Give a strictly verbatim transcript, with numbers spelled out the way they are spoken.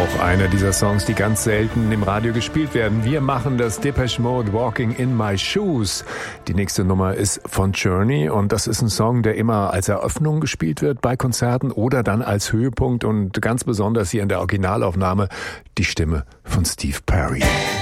auch einer dieser Songs, die ganz selten im Radio gespielt werden. Wir machen das Depeche Mode Walking in My Shoes. Die nächste Nummer ist von Journey und das ist ein Song, der immer als Eröffnung gespielt wird bei Konzerten oder dann als Höhepunkt und ganz besonders hier in der Originalaufnahme die Stimme von Steve Perry.